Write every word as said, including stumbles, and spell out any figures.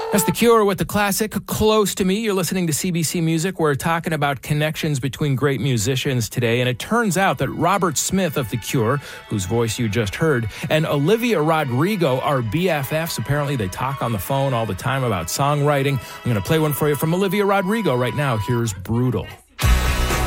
That's The Cure with the classic Close to Me. You're listening to C B C Music. We're talking about connections between great musicians today, and it turns out that Robert Smith of The Cure, whose voice you just heard, and Olivia Rodrigo are B F Fs. Apparently, they talk on the phone all the time about songwriting. I'm going to play one for you from Olivia Rodrigo right now. Here's Brutal.